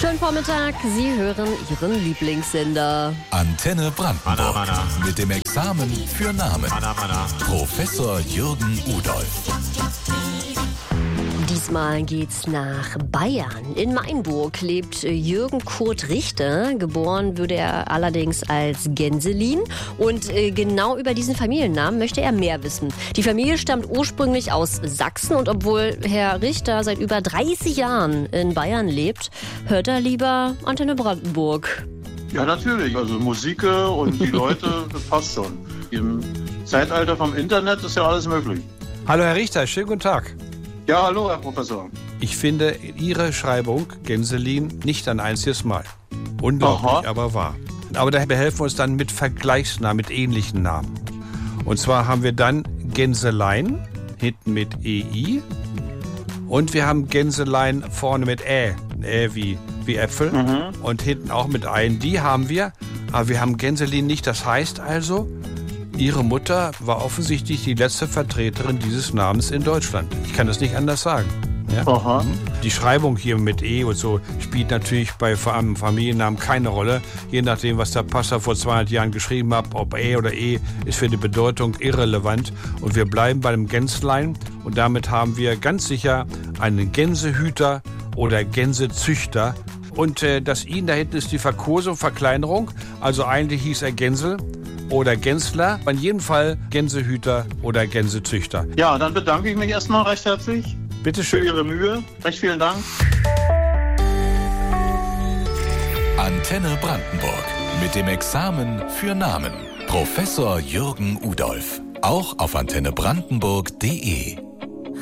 Schönen Vormittag, Sie hören Ihren Lieblingssender. Antenne Brandenburg mit dem Examen für Namen. Professor Jürgen Udolf. Diesmal geht's nach Bayern. In Mainburg lebt Jürgen Kurt Richter. Geboren würde er allerdings als Gänselin. Und genau über diesen Familiennamen möchte er mehr wissen. Die Familie stammt ursprünglich aus Sachsen. Und obwohl Herr Richter seit über 30 Jahren in Bayern lebt, hört er lieber Antenne Brandenburg. Ja, natürlich. Also Musik und die Leute, das passt schon. Im Zeitalter vom Internet ist ja alles möglich. Hallo Herr Richter, schönen guten Tag. Ja, hallo Herr Professor. Ich finde Ihre Schreibung, Gänselin, nicht ein einziges Mal. Unglaublich, Aha. aber wahr. Aber da behelfen wir uns dann mit Vergleichsnamen, mit ähnlichen Namen. Und zwar haben wir dann Gänselein, hinten mit EI. Und wir haben Gänselein vorne mit wie Äpfel. Und hinten auch mit ein. Die haben wir, aber wir haben Gänselin nicht. Das heißt also, Ihre Mutter war offensichtlich die letzte Vertreterin dieses Namens in Deutschland. Ich kann das nicht anders sagen. Ja? Aha. Die Schreibung hier mit E und so spielt natürlich bei einem Familiennamen keine Rolle. Je nachdem, was der Pastor vor 200 Jahren geschrieben hat, ob oder E, ist für die Bedeutung irrelevant. Und wir bleiben bei dem Gänslein. Und damit haben wir ganz sicher einen Gänsehüter oder Gänsezüchter. Und das I da hinten ist die Verkosung, Verkleinerung. Also eigentlich hieß er Gänsel oder Gänsler, in jedem Fall Gänsehüter oder Gänsezüchter. Ja, dann bedanke ich mich erstmal recht herzlich Bitte für schön. Ihre Mühe. Recht vielen Dank. Antenne Brandenburg mit dem Examen für Namen. Professor Jürgen Udolf. Auch auf antennebrandenburg.de.